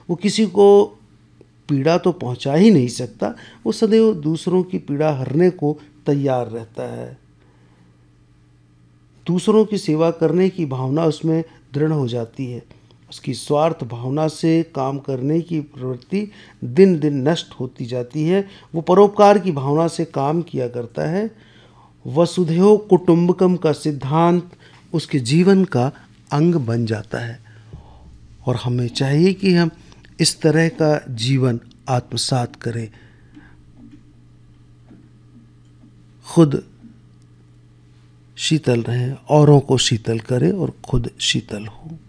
वो किसी को पीड़ा तो पहुंचा ही नहीं सकता, वो सदैव दूसरों की पीड़ा हरने को तैयार रहता है। दूसरों की सेवा करने की भावना उसमें दृढ़ हो जाती है। उसकी स्वार्थ भावना से काम करने की प्रवृत्ति दिन दिन नष्ट होती जाती है। वो परोपकार की भावना से काम किया करता है। वसुधैव कुटुंबकम का सिद्धांत उसके जीवन का अंग बन जाता है। और हमें चाहिए कि हम इस तरह का जीवन आत्मसात करें, खुद शीतल रहें, औरों को शीतल करें और खुद शीतल हो।